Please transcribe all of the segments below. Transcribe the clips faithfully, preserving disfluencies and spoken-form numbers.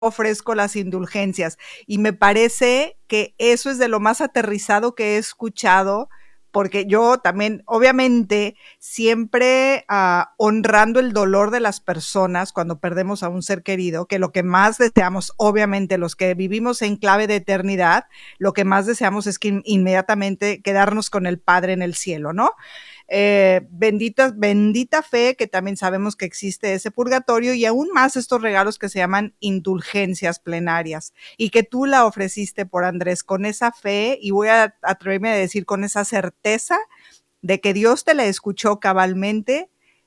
ofrezco las indulgencias. Y me parece que eso es de lo más aterrizado que he escuchado, porque yo también, obviamente, siempre uh, honrando el dolor de las personas cuando perdemos a un ser querido, que lo que más deseamos, obviamente, los que vivimos en clave de eternidad, lo que más deseamos es que inmediatamente quedarnos con el Padre en el cielo, ¿no? Eh, bendita, bendita fe, que también sabemos que existe ese purgatorio, y aún más estos regalos que se llaman indulgencias plenarias, y que tú la ofreciste por Andrés con esa fe, y voy a atreverme a decir con esa certeza de que Dios te la escuchó cabalmente,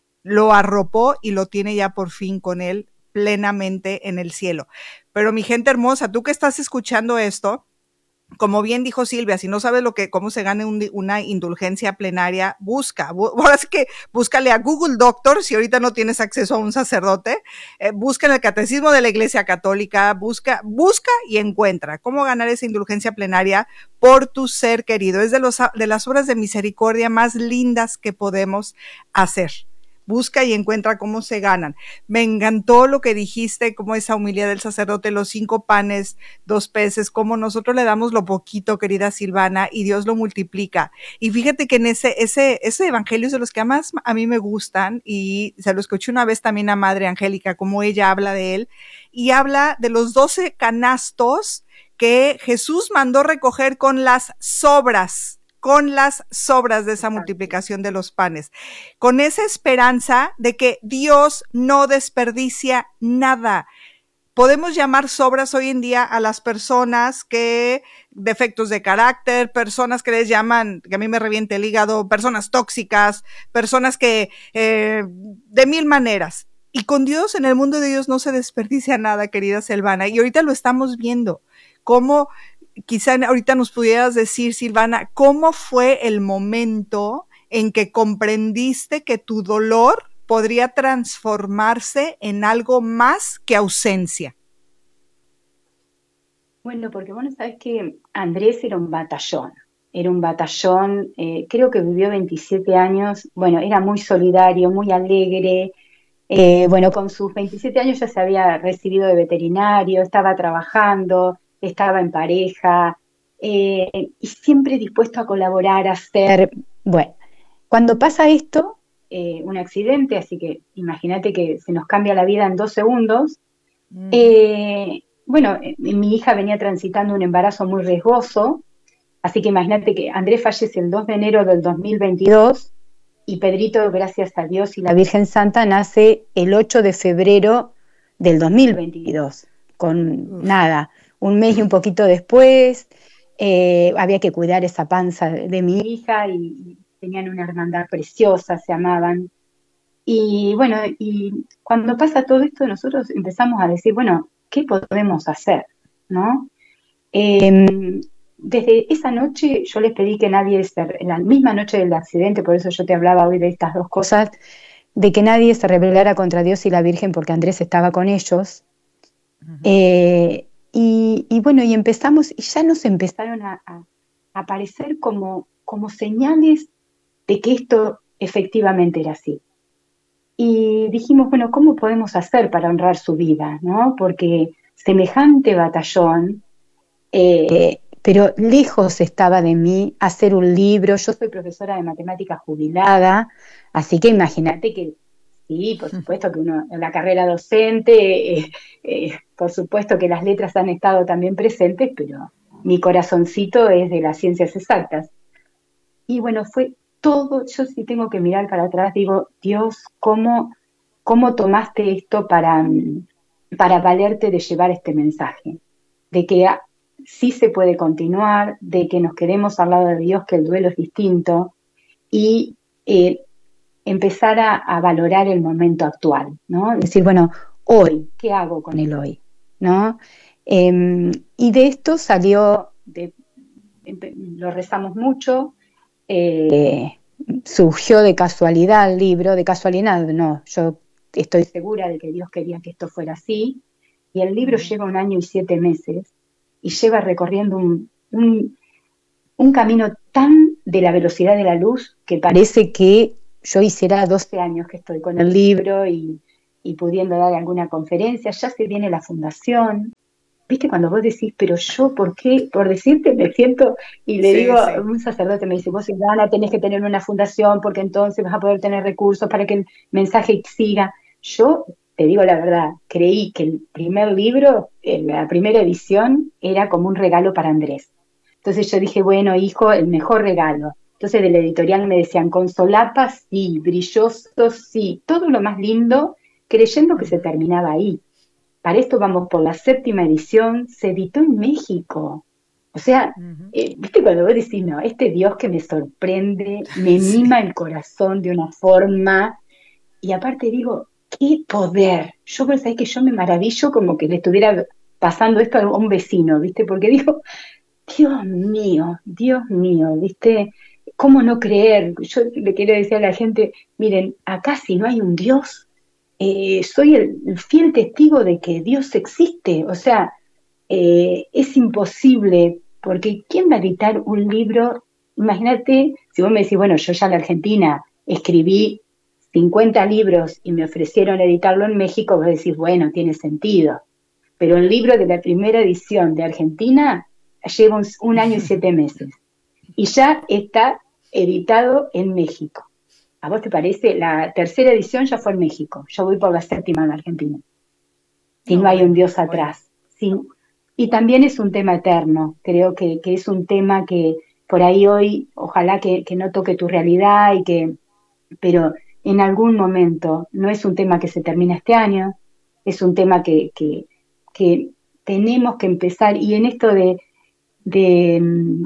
lo arropó y lo tiene ya por fin con él plenamente en el cielo. Pero mi gente hermosa, tú que estás escuchando esto, como bien dijo Silvia, si no sabes lo que, cómo se gane un, una indulgencia plenaria, busca, bu ahora sí que búscale a Google Doctor, si ahorita no tienes acceso a un sacerdote, eh, busca en el Catecismo de la Iglesia Católica, busca, busca y encuentra cómo ganar esa indulgencia plenaria por tu ser querido. Es de, los, de las obras de misericordia más lindas que podemos hacer. Busca y encuentra cómo se ganan. Me encantó lo que dijiste, como esa humildad del sacerdote, los cinco panes, dos peces, como nosotros le damos lo poquito, querida Silvana, y Dios lo multiplica. Y fíjate que en ese, ese, ese evangelio es de los que más a mí me gustan, y se lo escuché una vez también a Madre Angélica, como ella habla de él, y habla de los doce canastos que Jesús mandó recoger con las sobras, con las sobras de esa multiplicación de los panes, con esa esperanza de que Dios no desperdicia nada. Podemos llamar sobras hoy en día a las personas que, defectos de carácter, personas que les llaman, que a mí me reviente el hígado, personas tóxicas, personas que, eh, de mil maneras. Y con Dios, en el mundo de Dios no se desperdicia nada, querida Silvana, y ahorita lo estamos viendo, cómo quizá ahorita nos pudieras decir, Silvana, ¿cómo fue el momento en que comprendiste que tu dolor podría transformarse en algo más que ausencia? Bueno, porque bueno, sabes que Andrés era un batallón, era un batallón, eh, creo que vivió veintisiete años, bueno, era muy solidario, muy alegre, eh, bueno, con sus veintisiete años ya se había recibido de veterinario, estaba trabajando, estaba en pareja, eh, y siempre dispuesto a colaborar, a hacer, bueno, cuando pasa esto, eh, un accidente, así que imagínate que se nos cambia la vida en dos segundos, uh-huh. eh, bueno, eh, mi hija venía transitando un embarazo muy riesgoso, así que imagínate que Andrés fallece el dos de enero del dos mil veintidós, y Pedrito, gracias a Dios y la Virgen Santa, nace el ocho de febrero del dos mil veintidós, con Uf. nada, un mes y un poquito después, eh, había que cuidar esa panza de, de mi hija, y, y tenían una hermandad preciosa, se amaban. Y bueno, y cuando pasa todo esto, nosotros empezamos a decir, bueno, ¿qué podemos hacer? ¿No? Eh, Desde esa noche yo les pedí que nadie, se, en la misma noche del accidente, por eso yo te hablaba hoy de estas dos cosas, de que nadie se rebelara contra Dios y la Virgen, porque Andrés estaba con ellos. Uh-huh. eh, y, y bueno, y empezamos, y ya nos empezaron a, a aparecer como, como señales de que esto efectivamente era así. Y dijimos, bueno, ¿cómo podemos hacer para honrar su vida? ¿No? Porque semejante batallón, eh, pero lejos estaba de mí hacer un libro. Yo soy profesora de matemáticas jubilada, así que imagínate que, sí, por supuesto que uno en la carrera docente, eh, eh, por supuesto que las letras han estado también presentes, pero mi corazoncito es de las ciencias exactas. Y bueno, fue todo, yo sí tengo que mirar para atrás, digo, Dios, ¿cómo, cómo tomaste esto para, para valerte de llevar este mensaje? De que sí se puede continuar, de que nos quedemos al lado de Dios, que el duelo es distinto, y eh, empezar a, a valorar el momento actual, ¿no? Decir, bueno, hoy, ¿qué hago con el hoy? ¿No? Eh, y de esto salió, de, lo rezamos mucho, eh, surgió de casualidad el libro, de casualidad no, yo estoy segura de que Dios quería que esto fuera así, y el libro lleva un año y siete meses, y lleva recorriendo un, un, un camino tan de la velocidad de la luz que parece que yo hiciera doce años que estoy con el libro, y, y pudiendo dar alguna conferencia, ya se viene la fundación. ¿Viste cuando vos decís, pero yo, ¿por qué? Por decirte, me siento, y le Sí, digo, sí. un sacerdote me dice, vos, Silvana, tenés que tener una fundación porque entonces vas a poder tener recursos para que el mensaje siga. Yo, te digo la verdad, creí que el primer libro, la primera edición, era como un regalo para Andrés. Entonces yo dije, bueno, hijo, el mejor regalo. Entonces de la editorial me decían, con solapas, sí, brillosos, sí, todo lo más lindo, creyendo que se terminaba ahí. Para esto vamos por la séptima edición, se editó en México. O sea, Uh-huh. eh, ¿viste cuando vos decís, no, este Dios que me sorprende, me Sí. mima el corazón de una forma, y aparte digo, qué poder. Yo pensé que yo me maravillo como que le estuviera pasando esto a un vecino, ¿viste? Porque digo, Dios mío, Dios mío, ¿viste? ¿Cómo no creer? Yo le quiero decir a la gente, miren, acá si no hay un Dios, eh, soy el, el fiel testigo de que Dios existe. O sea, eh, es imposible, porque ¿quién va a editar un libro? Imagínate, si vos me decís, bueno, yo ya en la Argentina escribí cincuenta libros y me ofrecieron editarlo en México, vos decís, bueno, tiene sentido. Pero el libro de la primera edición de Argentina lleva un, un año y siete meses. Y ya está editado en México. ¿A vos te parece? La tercera edición ya fue en México. Yo voy por la séptima en Argentina. Si no, no hay bueno, un Dios atrás. Bueno. Sí. Y también es un tema eterno. Creo que, que es un tema que por ahí hoy, ojalá que, que no toque tu realidad, y que, pero en algún momento, no es un tema que se termina este año, es un tema que, que, que tenemos que empezar. Y en esto de, de,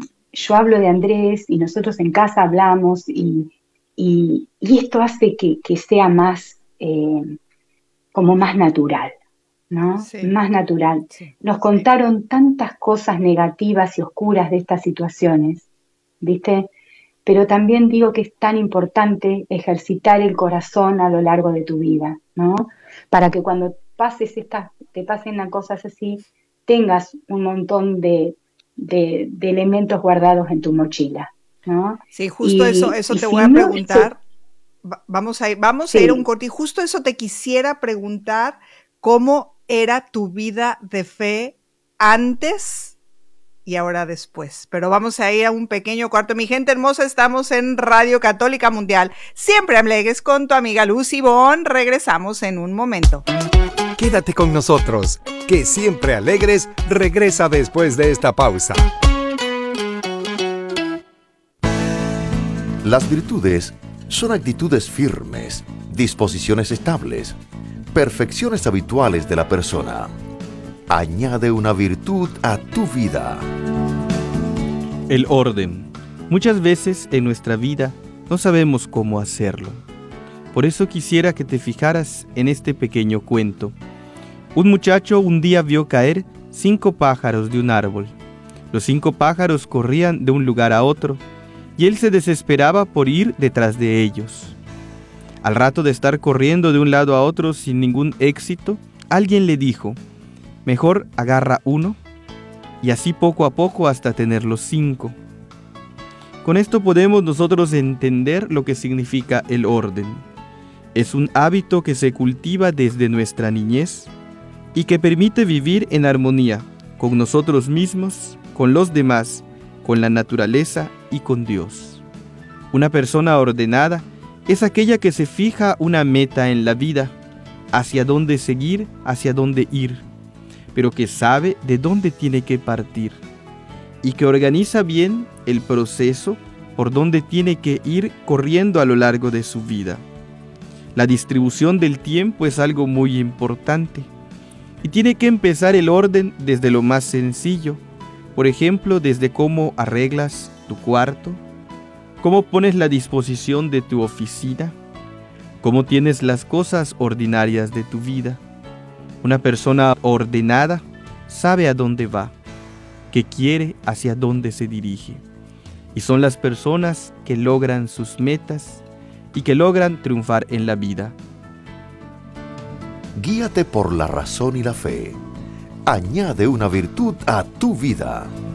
yo hablo de Andrés y nosotros en casa hablamos, y Y, y esto hace que, que sea más, eh, como más natural, ¿no? Sí. Más natural. Sí. Nos contaron sí. tantas cosas negativas y oscuras de estas situaciones, ¿viste? Pero también digo que es tan importante ejercitar el corazón a lo largo de tu vida, ¿no? Para que cuando pases estas, te pasen las cosas así, tengas un montón de, de, de elementos guardados en tu mochila, ¿no? Sí, justo y, eso, eso te si voy a preguntar. No, sí. Vamos a ir, vamos sí. a ir a un corte, y justo eso te quisiera preguntar, ¿cómo era tu vida de fe antes y ahora después? Pero vamos a ir a un pequeño cuarto. Mi gente hermosa, estamos en Radio Católica Mundial. Siempre alegres con tu amiga Lucy Bon. Regresamos en un momento. Quédate con nosotros, que Siempre Alegres regresa después de esta pausa. Las virtudes son actitudes firmes, disposiciones estables, perfecciones habituales de la persona. Añade una virtud a tu vida. El orden. Muchas veces en nuestra vida no sabemos cómo hacerlo. Por eso quisiera que te fijaras en este pequeño cuento. Un muchacho un día vio caer cinco pájaros de un árbol. Los cinco pájaros corrían de un lugar a otro, y él se desesperaba por ir detrás de ellos. Al rato de estar corriendo de un lado a otro sin ningún éxito, alguien le dijo, mejor agarra uno, y así poco a poco hasta tener los cinco. Con esto podemos nosotros entender lo que significa el orden. Es un hábito que se cultiva desde nuestra niñez y que permite vivir en armonía con nosotros mismos, con los demás, con la naturaleza y con Dios. Una persona ordenada es aquella que se fija una meta en la vida, hacia dónde seguir, hacia dónde ir, pero que sabe de dónde tiene que partir y que organiza bien el proceso por donde tiene que ir corriendo a lo largo de su vida. La distribución del tiempo es algo muy importante y tiene que empezar el orden desde lo más sencillo. Por ejemplo, desde cómo arreglas tu cuarto, cómo pones la disposición de tu oficina, cómo tienes las cosas ordinarias de tu vida. Una persona ordenada sabe a dónde va, qué quiere, hacia dónde se dirige. Y son las personas que logran sus metas y que logran triunfar en la vida. Guíate por la razón y la fe. Añade una virtud a tu vida.